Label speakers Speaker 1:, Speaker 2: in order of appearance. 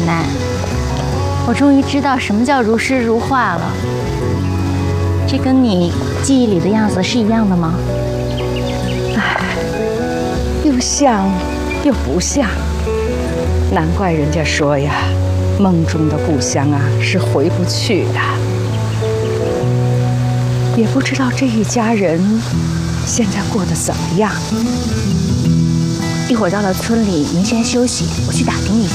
Speaker 1: 奶，我终于知道什么叫如诗如画了。这跟你记忆里的样子是一样的吗？
Speaker 2: 唉，又像又不像。难怪人家说呀，梦中的故乡啊是回不去的。也不知道这一家人现在过得怎么样。
Speaker 1: 一会儿到了村里，您先休息，我去打听一下。